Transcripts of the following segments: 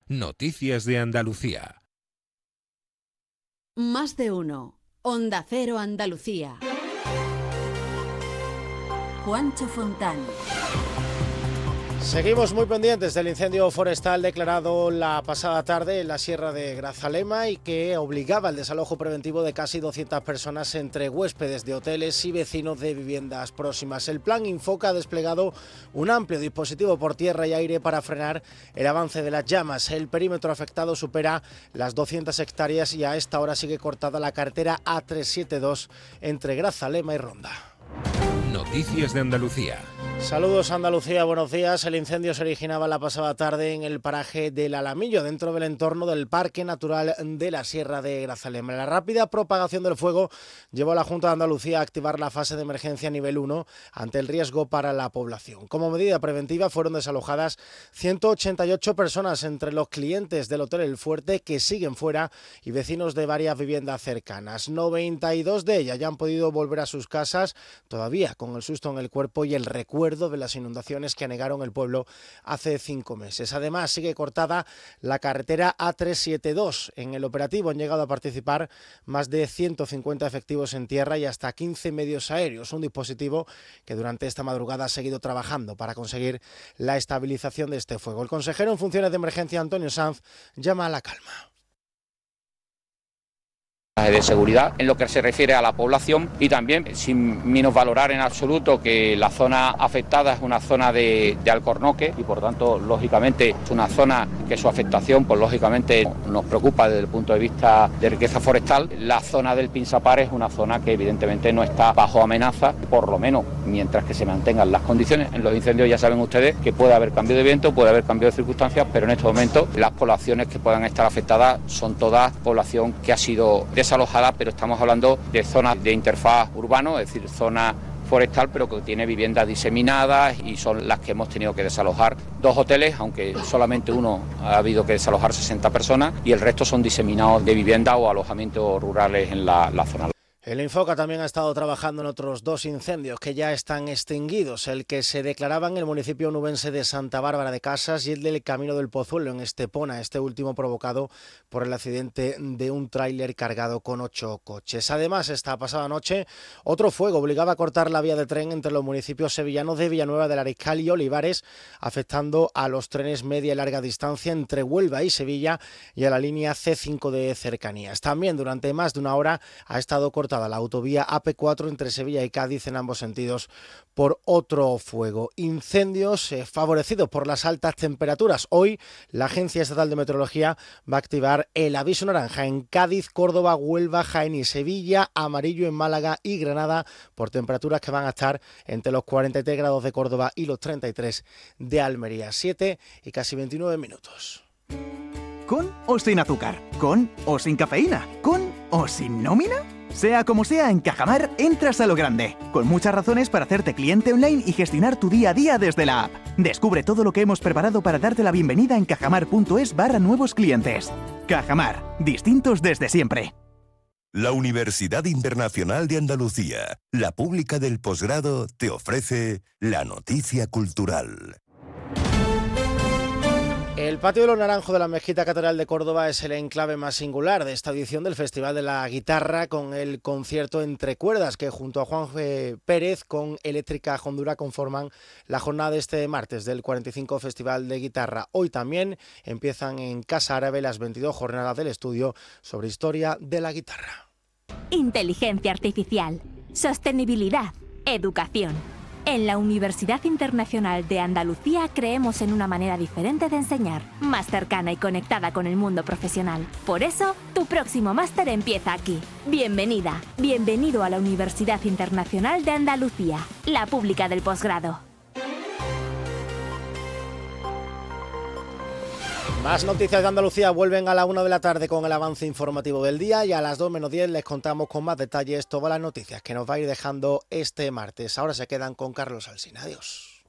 Noticias de Andalucía. Más de uno. Onda Cero Andalucía. Juancho Fontán. Seguimos muy pendientes del incendio forestal declarado la pasada tarde en la Sierra de Grazalema y que obligaba al desalojo preventivo de casi 200 personas entre huéspedes de hoteles y vecinos de viviendas próximas. El plan Infoca ha desplegado un amplio dispositivo por tierra y aire para frenar el avance de las llamas. El perímetro afectado supera las 200 hectáreas y a esta hora sigue cortada la carretera A372 entre Grazalema y Ronda. Noticias de Andalucía. Saludos Andalucía, buenos días. El incendio se originaba la pasada tarde en el paraje del Alamillo, dentro del entorno del Parque Natural de la Sierra de Grazalema. La rápida propagación del fuego llevó a la Junta de Andalucía a activar la fase de emergencia nivel 1 ante el riesgo para la población. Como medida preventiva fueron desalojadas 188 personas, entre los clientes del Hotel El Fuerte que siguen fuera y vecinos de varias viviendas cercanas. 92 de ellas ya han podido volver a sus casas, todavía con el susto en el cuerpo y el recuerdo de las inundaciones que anegaron el pueblo hace 5 meses. Además, sigue cortada la carretera A372. En el operativo han llegado a participar más de 150 efectivos en tierra y hasta 15 medios aéreos, un dispositivo que durante esta madrugada ha seguido trabajando para conseguir la estabilización de este fuego. El consejero en funciones de emergencia, Antonio Sanz, llama a la calma. De seguridad en lo que se refiere a la población y también sin minusvalorar en absoluto que la zona afectada es una zona de alcornoque y por tanto lógicamente es una zona que su afectación pues lógicamente nos preocupa desde el punto de vista de riqueza forestal. La zona del Pinsapar es una zona que evidentemente no está bajo amenaza, por lo menos mientras que se mantengan las condiciones. En los incendios ya saben ustedes que puede haber cambio de viento, puede haber cambio de circunstancias, pero en estos momentos las poblaciones que puedan estar afectadas son todas población que ha sido desalojada, pero estamos hablando de zonas de interfaz urbano, es decir, zona forestal, pero que tiene viviendas diseminadas y son las que hemos tenido que desalojar. 2 hoteles, aunque solamente uno ha habido que desalojar 60 personas y el resto son diseminados de viviendas o alojamientos rurales en la zona. El Infoca también ha estado trabajando en otros 2 incendios que ya están extinguidos, el que se declaraba en el municipio onubense de Santa Bárbara de Casas y el del Camino del Pozuelo en Estepona, este último provocado por el accidente de un tráiler cargado con 8 coches. Además, esta pasada noche, otro fuego obligaba a cortar la vía de tren entre los municipios sevillanos de Villanueva del Ariscal y Olivares, afectando a los trenes media y larga distancia entre Huelva y Sevilla y a la línea C5 de cercanías. También durante más de una hora ha estado cortada la autovía AP4 entre Sevilla y Cádiz en ambos sentidos por otro fuego. Incendios favorecidos por las altas temperaturas. Hoy la Agencia Estatal de Meteorología va a activar el aviso naranja en Cádiz, Córdoba, Huelva, Jaén y Sevilla, amarillo en Málaga y Granada por temperaturas que van a estar entre los 43 grados de Córdoba y los 33 de Almería. 7 y casi 29 minutos. ¿Con o sin azúcar? ¿Con o sin cafeína? ¿Con o sin nómina? Sea como sea, en Cajamar entras a lo grande, con muchas razones para hacerte cliente online y gestionar tu día a día desde la app. Descubre todo lo que hemos preparado para darte la bienvenida en cajamar.es/nuevos clientes. Cajamar, distintos desde siempre. La Universidad Internacional de Andalucía, la pública del posgrado, te ofrece la noticia cultural. El Patio de los Naranjos de la Mezquita Catedral de Córdoba es el enclave más singular de esta edición del Festival de la Guitarra, con el concierto Entre Cuerdas, que junto a Juan Pérez con Eléctrica Hondura conforman la jornada de este martes del 45 Festival de Guitarra. Hoy también empiezan en Casa Árabe las 22 jornadas del estudio sobre historia de la guitarra. Inteligencia artificial, sostenibilidad, educación. En la Universidad Internacional de Andalucía creemos en una manera diferente de enseñar, más cercana y conectada con el mundo profesional. Por eso, tu próximo máster empieza aquí. Bienvenida, bienvenido a la Universidad Internacional de Andalucía, la pública del posgrado. Más noticias de Andalucía vuelven a la 1 de la tarde con el avance informativo del día y a las 2 menos 10 les contamos con más detalles todas las noticias que nos va a ir dejando este martes. Ahora se quedan con Carlos Alsina. Adiós.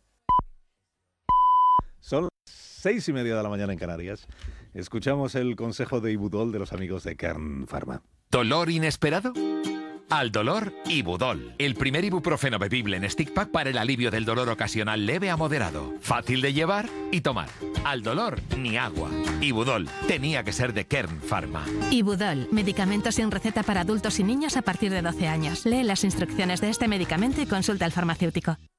Son 6:30 de la mañana en Canarias. Escuchamos el consejo de Ibudol de los amigos de Kern Pharma. ¿Dolor inesperado? Al dolor, Ibudol. El primer ibuprofeno bebible en stick pack para el alivio del dolor ocasional leve a moderado. Fácil de llevar y tomar. Al dolor, ni agua. Ibudol. Tenía que ser de Kern Pharma. Ibudol. Medicamento sin receta para adultos y niños a partir de 12 años. Lee las instrucciones de este medicamento y consulta al farmacéutico.